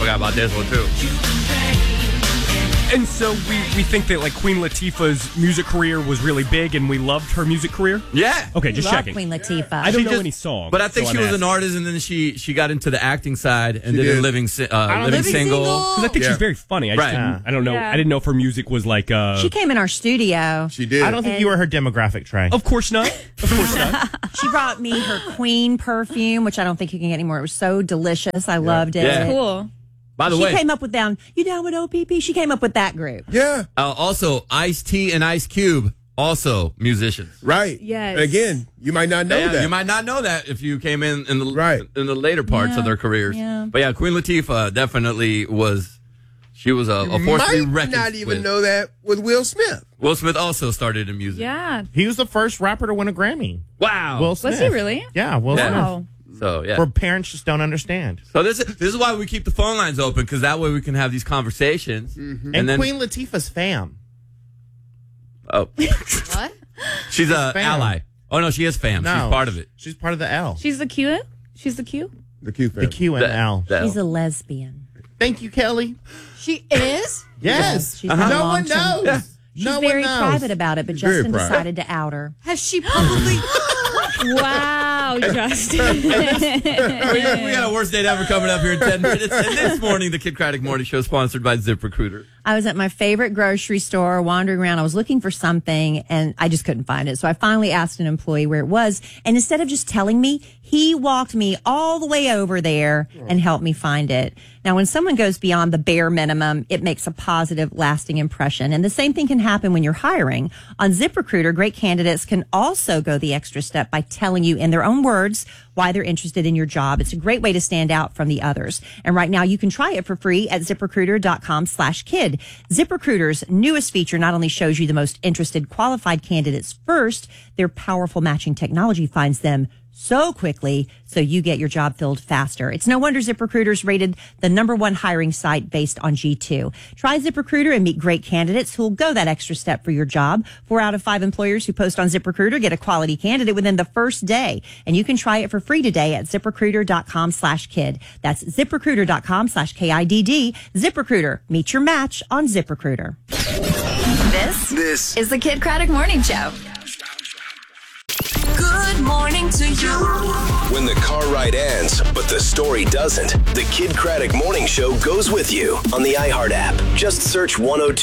forgot about this one, too. And so we think that like Queen Latifah's music career was really big, and we loved her music career. Yeah. Okay, just Love checking. Queen Latifah. I don't know any songs, but I think so she I'm was an asking. artist, and then she got into the acting side, and She did did. Living Single. Because I think she's very funny. I just Right. I don't know. Yeah. I didn't know if her music was like. She came in our studio. She did. I don't think you were her demographic, Trey. Of course not. Of course not. She brought me her Queen perfume, which I don't think you can get anymore. It was so delicious. I loved it. Yeah. Cool. By the She way, came up with you down with OPP? She came up with that group. Yeah. also Ice-T and Ice Cube, also musicians. Right. Yes. And again, you might not know Yeah, that. you might not know that if you came in the Right. in the later parts of their careers. Yeah. But yeah, Queen Latifah definitely was. She was a force to be might reckoned not even with. know that with Will Smith. Will Smith also started in music. Yeah. He was the first rapper to win a Grammy. Wow. Will Smith. Was he really? Yeah, Will Yeah. Smith. Wow. So yeah. Where parents just don't understand. So this is why we keep the phone lines open, because that way we can have these conversations. And then Queen Latifah's fam. oh, What? she's a fam. ally. Oh no, she is fam. No, She's part of it. She's part of the L. She's the Q? She's the Q? The Q The family. Q and That- L. that- She's a lesbian. Thank you, Kelly. She is? Yes. She's had a No one long-term- knows. She's no very one knows. private about it, but She's very Justin private. decided to out her. Has she publicly? Wow, Justin. we got a worst date ever coming up here in 10 minutes. And this morning, the Kid Craddock Morning Show, sponsored by ZipRecruiter. I was at my favorite grocery store wandering around. I was looking for something and I just couldn't find it. So I finally asked an employee where it was. And instead of just telling me, he walked me all the way over there and helped me find it. Now, when someone goes beyond the bare minimum, it makes a positive, lasting impression. And the same thing can happen when you're hiring. On ZipRecruiter, great candidates can also go the extra step by telling you in their own words why they're interested in your job. It's a great way to stand out from the others. And right now you can try it for free at ZipRecruiter.com/kid. ZipRecruiter's newest feature not only shows you the most interested qualified candidates first, their powerful matching technology finds them so quickly, so you get your job filled faster. It's no wonder ZipRecruiter's rated the #1 hiring site based on G2. Try ZipRecruiter and meet great candidates who'll go that extra step for your job. 4 out of 5 employers who post on ZipRecruiter get a quality candidate within the first day. And you can try it for free today at ZipRecruiter.com/kid. That's ZipRecruiter.com/KIDD. ZipRecruiter. Meet your match on ZipRecruiter. This is the Kid Craddock Morning Show. Good morning to you. When the car ride ends, but the story doesn't, the Kid Craddock Morning Show goes with you on the iHeart app. Just search 102.